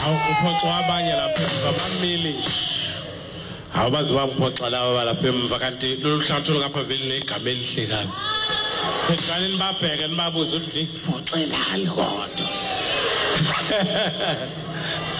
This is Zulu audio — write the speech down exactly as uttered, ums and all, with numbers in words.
awuphoxa abanye lapha ngabamili awubazi bangiphoxa lawa lapha emva kanti lolu hlantu ngapha vele negama elihlekayo Ngani nibabheke nibabuza ukuthi nisiphoxelani kodwa